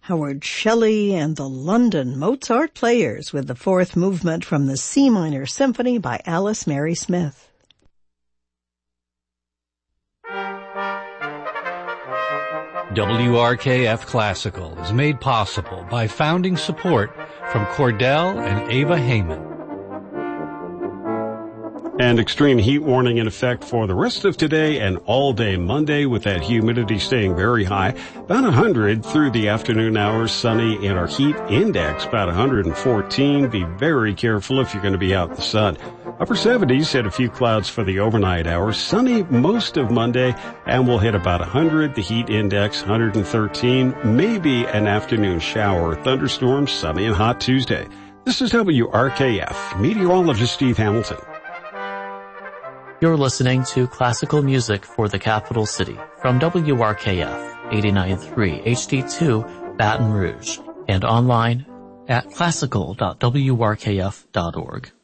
Howard Shelley and the London Mozart Players with the fourth movement from the C minor symphony by Alice Mary Smith. WRKF Classical is made possible by founding support from Cordell and Ava Heyman. And extreme heat warning in effect for the rest of today and all day Monday, with that humidity staying very high. About 100 through the afternoon hours, sunny, and our heat index about 114. Be very careful if you're going to be out in the sun. Upper 70s, hit a few clouds for the overnight hours. Sunny most of Monday, and we'll hit about 100. The heat index 113. Maybe an afternoon shower. Thunderstorms, sunny and hot Tuesday. This is WRKF. Meteorologist Steve Hamilton. You're listening to classical music for the capital city from WRKF 89.3 HD2 Baton Rouge and online at classical.wrkf.org.